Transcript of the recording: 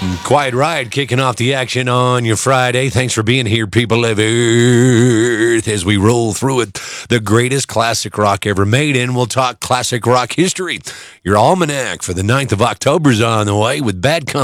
Quite right. Kicking off the action on your Friday. Thanks for being here, people of Earth, as we roll through it. The greatest classic rock ever made, and we'll talk classic rock history. Your almanac for the 9th of October is on the way with Bad Company.